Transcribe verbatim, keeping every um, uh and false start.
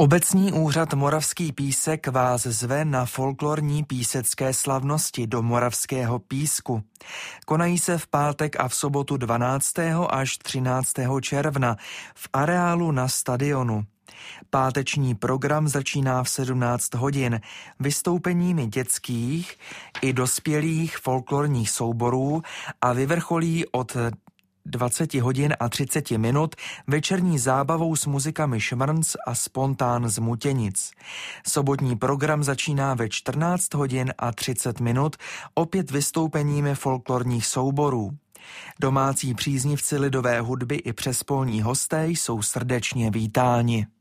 Obecní úřad Moravský Písek vás zve na folklorní písecké slavnosti do Moravského Písku. Konají se v pátek a v sobotu dvanáctého až třináctého června v areálu na stadionu. Páteční program začíná v sedmnáct hodin vystoupeními dětských i dospělých folklorních souborů a vyvrcholí od dvacet hodin a třicet minut večerní zábavou s muzikami Šmrnc a Spontán z Mutěnic. Sobotní program začíná ve čtrnáct hodin a třicet minut opět vystoupeními folklorních souborů. Domácí příznivci lidové hudby i přespolní hosté jsou srdečně vítáni.